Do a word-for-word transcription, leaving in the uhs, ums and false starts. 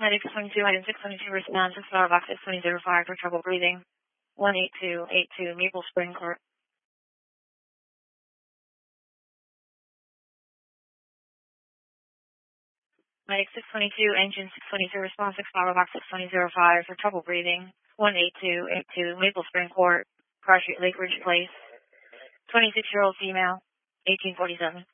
Medic six twenty-two, item six twenty-two, response to Flower Box six twenty oh five for trouble breathing. one eight two eight two Maple Spring Court. Medic six twenty-two, engine six twenty-two, response to Flower Box six twenty oh five for trouble breathing. one eight two eight two Maple Spring Court, Car Street, Lake Ridge Place. twenty-six-year-old female, eighteen forty-seven.